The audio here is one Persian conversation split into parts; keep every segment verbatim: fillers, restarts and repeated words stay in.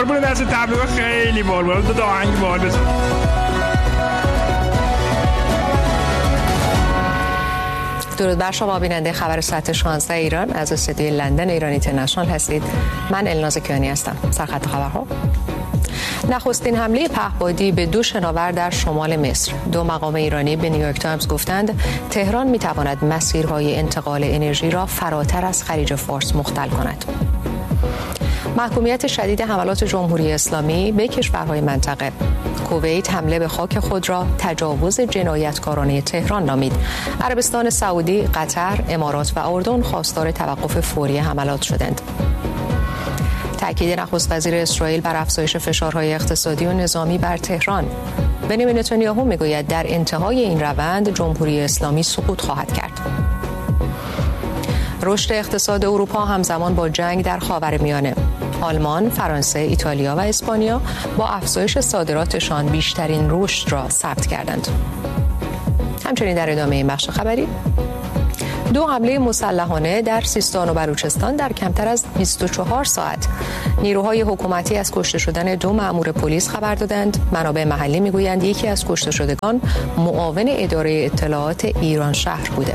قربون دست تبلیغ خیلی بال بال دو تا آهنگ بال بزن. درود بر شما بیننده خبر ساعت شانزده ایران از استودیوی لندن ایران اینترنشنال هستید. من الناز کیانی هستم. سرخط خبرها: نخستین حمله پهپادی به دو شناور در شمال مصر. دو مقام ایرانی به نیویورک تایمز گفتند تهران میتواند مسیرهای انتقال انرژی را فراتر از خلیج فارس مختل کند. محکومیت شدید حملات جمهوری اسلامی به کشورهای منطقه. کویت حمله به خاک خود را تجاوز جنایتکارانه تهران نامید. عربستان سعودی، قطر، امارات و اردن خواستار توقف فوری حملات شدند. تأکید نخست وزیر اسرائیل بر افزایش فشارهای اقتصادی و نظامی بر تهران. بنیامین نتانیاهو میگوید در انتهای این روند جمهوری اسلامی سقوط خواهد کرد. رشد اقتصاد اروپا همزمان با جنگ در خاورمیانه. آلمان، فرانسه، ایتالیا و اسپانیا با افزایش صادراتشان بیشترین رشد را ثبت کردند. همچنین در ادامه این بخش خبری، دو حمله مسلحانه در سیستان و بلوچستان در کمتر از بیست و چهار ساعت. نیروهای حکومتی از کشته شدن دو مأمور پلیس خبر دادند. منابع محلی میگویند یکی از کشته شدگان معاون اداره اطلاعات ایران شهر بوده.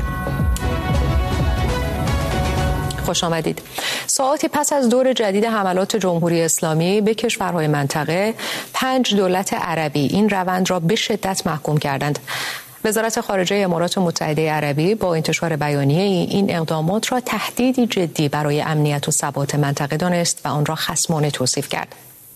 خوش آمدید. ساعاتی پس از دور جدید حملات جمهوری اسلامی به کشورهای منطقه، پنج دولت عربی این روند را به شدت محکوم کردند. وزارت خارجه امارات متحده عربی با انتشار بیانیه این اقدامات را تهدیدی جدی برای امنیت و ثبات منطقه دانست و آن را خصمانه توصیف کرد.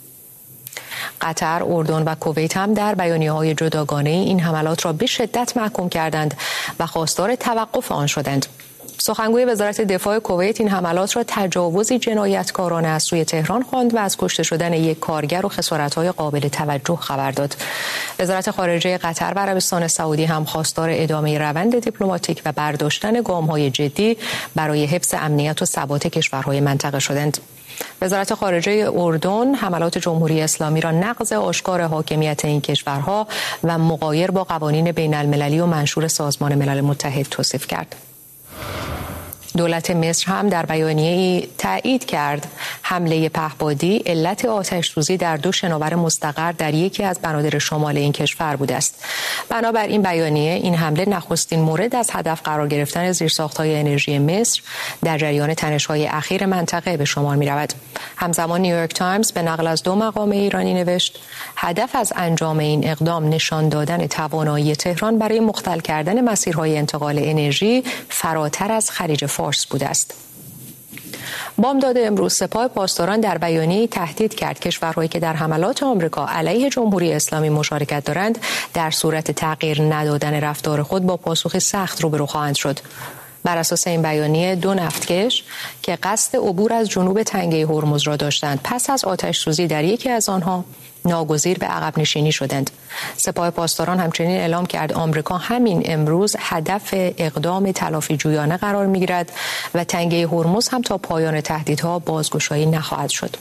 قطر، اردن و کویت هم در بیانیه‌های جداگانه این حملات را به شدت محکوم کردند و خواستار توقف آن شدند. سخنگوی وزارت دفاع کویت این حملات را تجاوزی جنایتکارانه از سوی تهران خواند و از کشته شدن یک کارگر و خسارت‌های قابل توجه خبر داد. وزارت خارجه قطر و عربستان سعودی هم خواستار ادامه روند دیپلماتیک و برداشتن گام‌های جدی برای حفظ امنیت و ثبات کشورهای منطقه شدند. وزارت خارجه اردن حملات جمهوری اسلامی را نقض آشکار حاکمیت این کشورها و مغایر با قوانین بین‌المللی و منشور سازمان ملل متحد توصیف کرد. دولت مصر هم در بیانیه‌ای تایید کرد حمله پهپادی علت آتش‌سوزی در دو شناور مستقر در یکی از بنادر شمال این کشور بوده است. بنابر این بیانیه این حمله نخستین مورد از هدف قرار گرفتن زیرساخت‌های انرژی مصر در جریان تنش‌های اخیر منطقه به شمار می‌رود. همزمان نیویورک تایمز به نقل از دو مقام ایرانی نوشت هدف از انجام این اقدام نشان دادن توانایی تهران برای مختل کردن مسیرهای انتقال انرژی فراتر از خلیج فارس بوده است. بامداد امروز سپاه پاسداران در بیانیه‌ای تهدید کرد کشورهایی که در حملات آمریکا علیه جمهوری اسلامی مشارکت دارند در صورت تغییر ندادن رفتار خود با پاسخ سخت روبرو خواهند شد. بر اساس این بیانیه دو نفتکش که قصد عبور از جنوب تنگه هرمز را داشتند پس از آتش سوزی در یکی از آنها ناگزیر به عقب نشینی شدند. سپاه پاسداران همچنین اعلام کرد آمریکا همین امروز هدف اقدام تلافی جویانه قرار می‌گیرد و تنگه هرمز هم تا پایان تهدیدها بازگشایی نخواهد شد.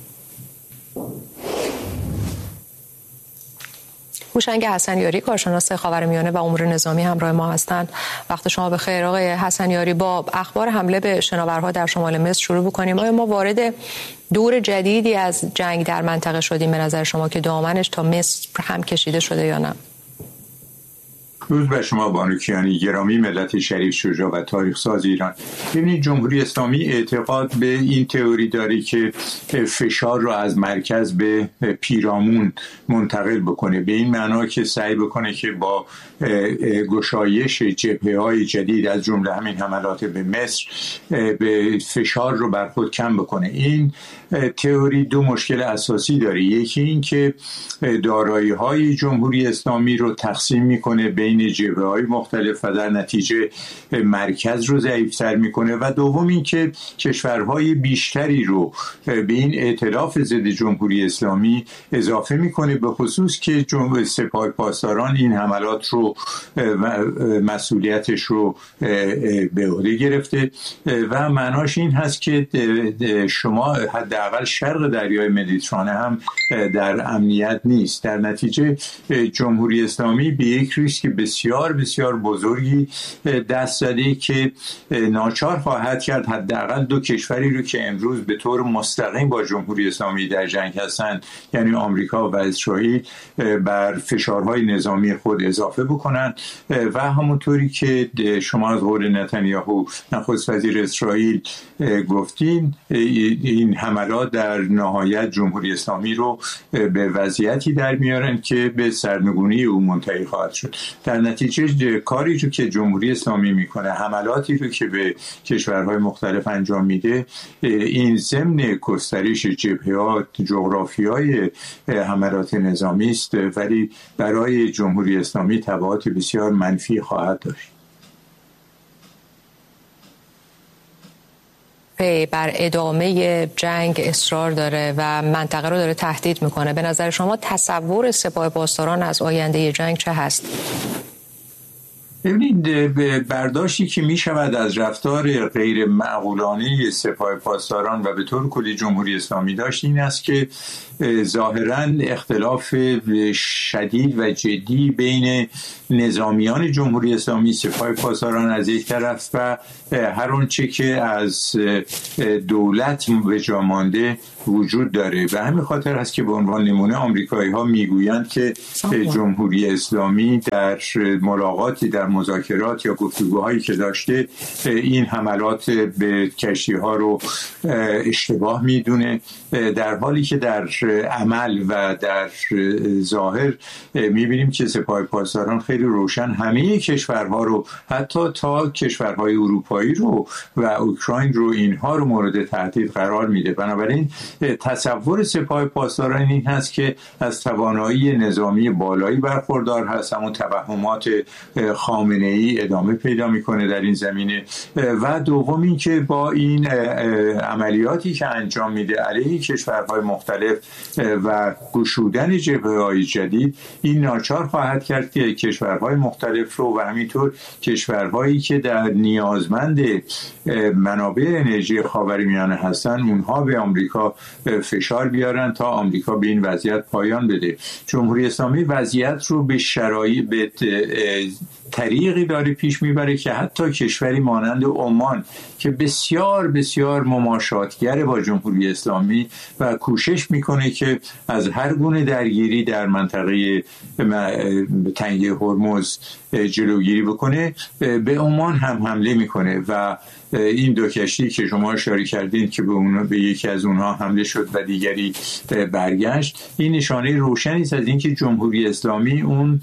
هوشنگ حسنیاری کارشناس خاورمیانه و امور نظامی همراه ما هستند. وقت شما بخیر آقای حسنیاری. با اخبار حمله به شناورها در شمال مصر شروع بکنیم. آیا ما وارد دور جدیدی از جنگ در منطقه شدیم به نظر شما که دامنش تا مصر هم کشیده شده یا نه؟ روز به شما بانو کیانی گرامی، ملت شریف شجاع و تاریخ ساز ایران. ببینید جمهوری اسلامی اعتقاد به این تئوری داره که فشار رو از مرکز به پیرامون منتقل بکنه، به این معنا که سعی بکنه که با گشایش جبهه‌های جدید از جمله همین حملات به مصر به فشار رو بر خود کم بکنه. این تئوری دو مشکل اساسی داره. یکی این که دارایی‌های جمهوری اسلامی رو تقسیم میکنه بین جبهه‌های مختلف و در نتیجه مرکز رو ضعیف‌تر میکنه و دوم این که کشورهای بیشتری رو به این ائتلاف ضد جمهوری اسلامی اضافه میکنه، به خصوص که جمهوری سپاه پاسداران این حملات رو مسئولیتش رو به عهده گرفته و معناش این هست که شما حداقل شرق دریای مدیترانه هم در امنیت نیست. در نتیجه جمهوری اسلامی به یک ریسک بسیار بسیار بزرگی دست زده که ناچار خواهد کرد حداقل دو کشوری رو که امروز به طور مستقیم با جمهوری اسلامی در جنگ هستند، یعنی آمریکا و اسرائیل، بر فشارهای نظامی خود اضافه بکنند و همونطوری که شما از قول نتانیاهو نخست وزیر اسرائیل گفتین، این حملات در نهایت جمهوری اسلامی رو به وضعیتی در میارن که به سرنگونی او منتهی خواهد شد. در نتیجه کاری رو که جمهوری اسلامی میکنه، حملاتی رو که به کشورهای مختلف انجام میده، این ضمن گسترش جبهات جغرافیای حملات نظامی است، ولی برای جمهوری اسلامی تبعات بسیار منفی خواهد داشت. بر ادامه جنگ اصرار داره و منطقه رو داره تهدید میکنه. به نظر شما تصور سپاه پاسداران از آینده جنگ چه هست؟ ببینید، برداشتی که می شود از رفتار غیر معقولانه سپاه پاسداران و به طور کلی جمهوری اسلامی داشت این است که ظاهراً اختلاف شدید و جدی بین نظامیان جمهوری اسلامی، سپاه پاسداران از یک طرف و هر آنچه که از دولت به جا مانده وجود داره. و همین خاطر است که به عنوان نمونه آمریکایی‌ها میگویند که جمهوری اسلامی در ملاقاتی، در مذاکرات یا گفتگوهایی که داشته، این حملات به کشتی‌ها رو اشتباه میدونه، در حالی که در عمل و در ظاهر میبینیم که سپاه پاسداران خیلی روشن همه کشورها رو، حتی تا کشورهای اروپایی رو و اوکراین رو، اینها رو مورد تهدید قرار میده. بنابراین تصور سپاه پاسداران این هست که از توانایی نظامی بالایی برخوردار هست، همون توهمات خامنه‌ای ادامه پیدا میکنه در این زمینه. و دوم این که با این عملیاتی که انجام میده علیه کشورهای مختلف و گشودن جبهه‌های جدید، این ناچار خواهد کرد که کشورهای مختلف رو و همینطور کشورهایی که در نیازمند منابع انرژی خاورمیانه هستن، اونها به آمریکا فشار بیارن تا آمریکا به این وضعیت پایان بده. جمهوری اسلامی وضعیت رو به شرایط به طریقی داره پیش میبره که حتی کشوری مانند عمان که بسیار بسیار مماشاتگر با جمهوری اسلامی و کوشش میکنه که از هر گونه درگیری در منطقه تنگه هرمز جلوگیری بکنه، به عمان هم حمله میکنه و این دو کشتی که شما اشاره کردین که به اون به یکی از اونها حمله شد و دیگری برگشت، این نشانه روشنی است از اینکه جمهوری اسلامی اون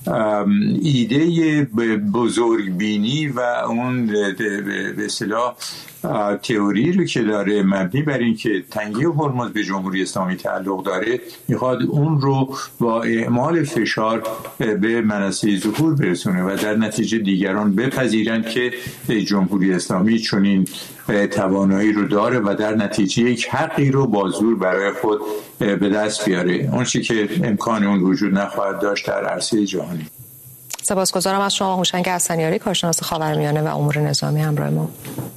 ایده بزرگبینی و اون به اصطلاح تئوری رو که داره مبنی بر این که تنگه هرمز به جمهوری اسلامی تعلق داره، میخواد اون رو با اعمال فشار به منصه ظهور برسونه و در نتیجه دیگران بپذیرند که جمهوری اسلامی چنین توانایی رو داره و در نتیجه یک حقی رو با زور برای خود به دست بیاره، اون چیزی که امکان اون وجود نخواهد داشت در عرصه جهانی. سپاسگزارم از شما هوشنگ حسنیاری، کارشناس خاورمیانه و امور نظامی همراه ما.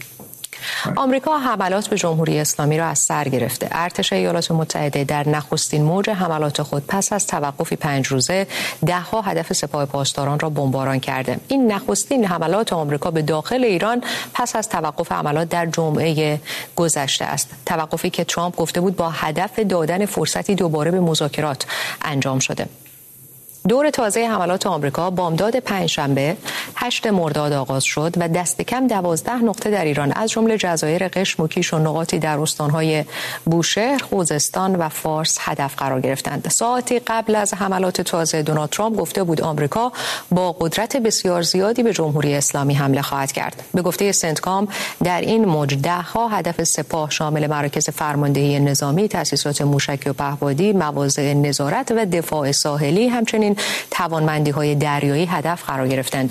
آمریکا حملات به جمهوری اسلامی را از سر گرفته. ارتش ایالات متحده در نخستین موج حملات خود پس از توقفی پنج روزه ده‌ها هدف سپاه پاسداران را بمباران کرده. این نخستین حملات آمریکا به داخل ایران پس از توقف حملات در جمعه گذشته است. توقفی که ترامپ گفته بود با هدف دادن فرصتی دوباره به مذاکرات انجام شده. دور تازه حملات آمریکا بامداد پنجشنبه هشتم مرداد آغاز شد و دست کم دوازده نقطه در ایران از جمله جزایر قشم و کیش و نقاطی در استانهای بوشهر، خوزستان و فارس هدف قرار گرفتند. ساعتی قبل از حملات تازه دونالد ترامپ گفته بود آمریکا با قدرت بسیار زیادی به جمهوری اسلامی حمله خواهد کرد. به گفته سنتکام در این موج ده‌ها هدف سپاه شامل مراکز فرماندهی نظامی، تأسیسات موشکی و پهپادی، مواضع نظارت و دفاع ساحلی، همچنین توانمندی‌های دریایی هدف قرار گرفتند.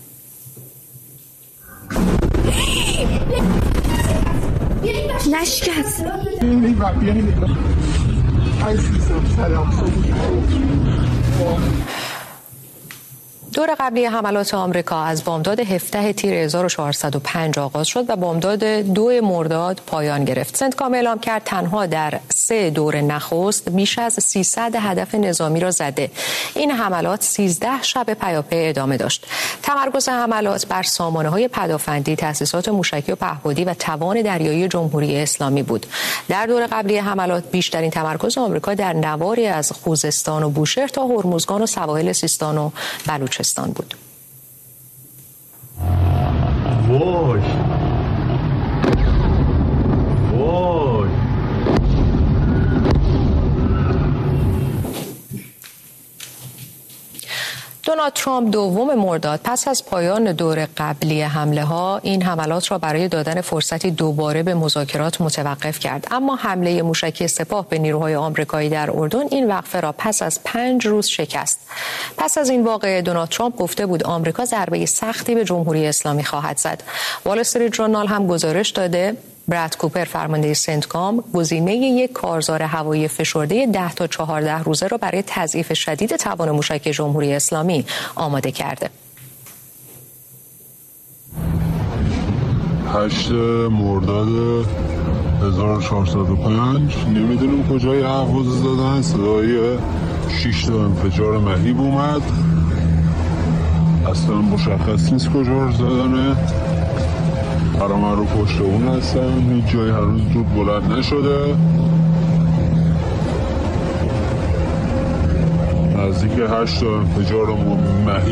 نشکست دور قبلی حملات آمریکا از بامداد هفدهم تیر هزار و چهارصد و پنج آغاز شد و بامداد دو مرداد پایان گرفت. سنتکام اعلام کرد تنها در سه دور نخست بیش از سیصد هدف نظامی را زده. این حملات سیزده شب پیاپی ادامه داشت. تمرکز حملات بر سامانه‌های پدافندی، تأسیسات موشکی و پهپادی و توان دریایی جمهوری اسلامی بود. در دور قبلی حملات بیشترین تمرکز آمریکا در نواری از خوزستان و بوشهر تا هرمزگان و سواحل سیستان و بلوچستان بود. وای وای دونالد ترامپ دوم مرداد پس از پایان دور قبلی حمله ها این حملات را برای دادن فرصتی دوباره به مذاکرات متوقف کرد، اما حمله موشکی سپاه به نیروهای آمریکایی در اردن این وقفه را پس از پنج روز شکست. پس از این واقعه دونالد ترامپ گفته بود آمریکا ضربه سختی به جمهوری اسلامی خواهد زد. وال استریت ژورنال هم گزارش داده براد کوپر فرمانده سنتکام گزینه یک کارزار هوایی فشرده ده تا چهارده روزه را برای تضعیف شدید توان موشک جمهوری اسلامی آماده کرده. هشت مرداد هزار و چهارصد و پنج نمیدونم کجای اهواز زدن، صدای شش تا انفجار مهیب اومد، اصلا مشخص نیست کجا زدنه. برای من رو پشت اون هستم، هیچ جایی هنوز دود بلند نشده، نزدیک هشت تا انفجار مهیب